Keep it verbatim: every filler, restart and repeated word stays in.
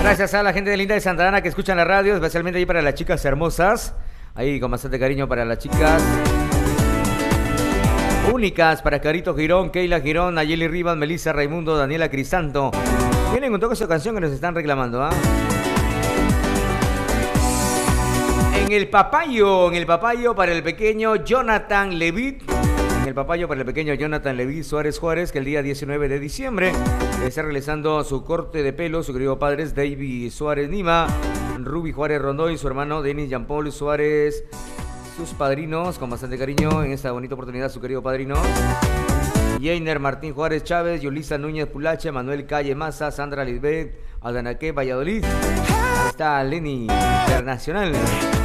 Gracias a la gente de linda de Santa Ana que escuchan la radio, especialmente ahí para las chicas hermosas. Ahí con bastante cariño para las chicas únicas, para Carito Girón, Keila Girón, Nayeli Rivas, Melissa Raimundo, Daniela Crisanto. Vienen con toda esa canción que nos están reclamando, ¿ah? En el papayo, en el papayo para el pequeño Jonathan Levitt. En el papayo para el pequeño Jonathan Levitt Suárez Juárez, que el día diecinueve de diciembre está realizando su corte de pelo. Su querido padre es David Suárez Nima, Ruby Juárez Rondoy, su hermano Denis Jean Paul Suárez. Sus padrinos, con bastante cariño en esta bonita oportunidad, su querido padrino Yeiner Martín Juárez Chávez, Yulisa Núñez Pulache, Manuel Calle Maza, Sandra Lisbeth, Aldanaque Valladolid. Ahí está Lenny Internacional.